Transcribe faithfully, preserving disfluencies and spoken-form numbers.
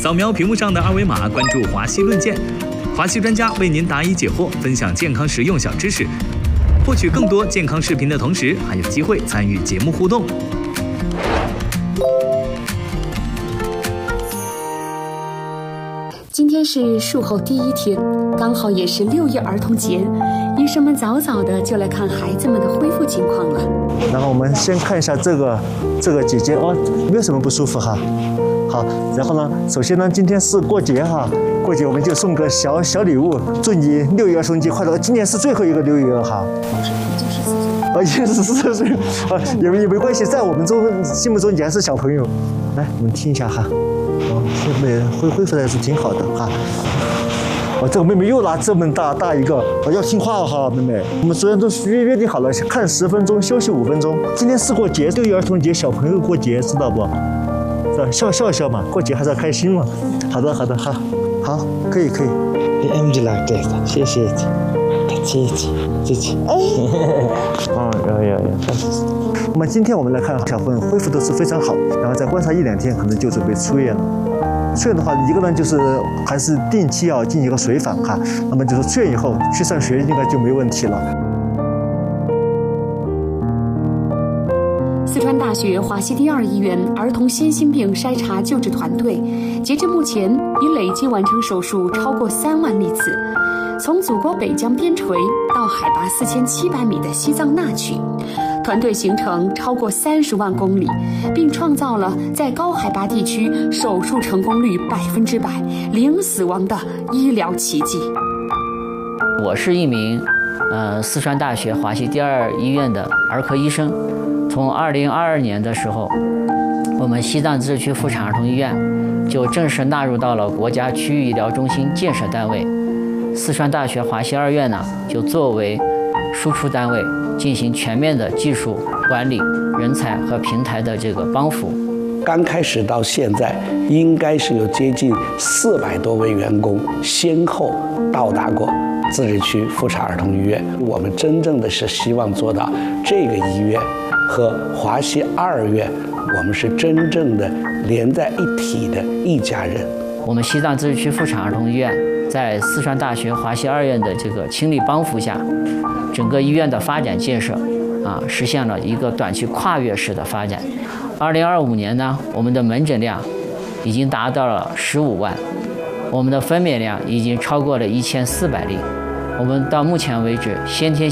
扫描屏幕上的二维码，关注华西论健，华西专家为您答疑解惑，分享健康实用小知识。获取更多健康视频的同时，还有机会参与节目互动。 今天是术后第一天，刚好也是六一儿童节，医生们早早的就来看孩子们的恢复情况了。 然后我们先看一下这个这个姐姐哦，没有什么不舒服哈。好，然后呢，首先呢，今天是过节哈，过节我们就送个小小礼物，祝你六一儿童节快乐。今年是最后一个六一了哈。哦，已经是十四岁，啊，也没也没关系，在我们中心目中你还是小朋友。来，我们听一下哈。哦，现在恢恢复的是挺好的哈。哦，这个妹妹又拿这么大大一个，哦，要听话哈，妹妹。我们昨天都约约定好了，看十分钟，休息五分钟。今天是过节，六一儿童节，小朋友过节，知道不？是吧？笑笑笑嘛，过节还是要开心嘛。好的，好的，好，好，可以，可以。em chỉ là trẻ，谢谢chị，谢谢谢谢。哎，哦，有有有。那么今天我们来看，小朋友恢复的是非常好，然后再观察一两天，可能就准备出院了。出院的话，一个呢就是还是定期要进行一个随访哈。那么就是出院以后去上学应该就没问题了。 四川大学华西第二医院儿童先心病筛查救治团队，截至目前已累计完成手术超过三万例次。从祖国北疆边陲到海拔四千七百米的西藏那曲，团队行程超过三十万公里，并创造了在高海拔地区手术成功率百分之百、零死亡的医疗奇迹。 我是一名呃四川大学华西第二医院的儿科医生。从二零二二年的时候，我们西藏自治区妇产儿童医院就正式纳入到了国家区域医疗中心建设单位。四川大学华西二院呢，就作为输出单位，进行全面的技术管理、人才和平台的这个帮扶。 刚开始到现在，应该是有接近四百多位员工先后到达过自治区妇产儿童医院。我们真正的是希望做到这个医院和华西二院，我们是真正的连在一体的一家人。 我们西藏自治区妇产儿童医院在四川大学华西二院的这个倾力帮扶下，整个医院的发展建设啊，实现了一个短期跨越式的发展。二零二五年呢，我们的门诊量已经达到了十五万，我们的分娩量已经超过了一千四百例。我们到目前为止，先天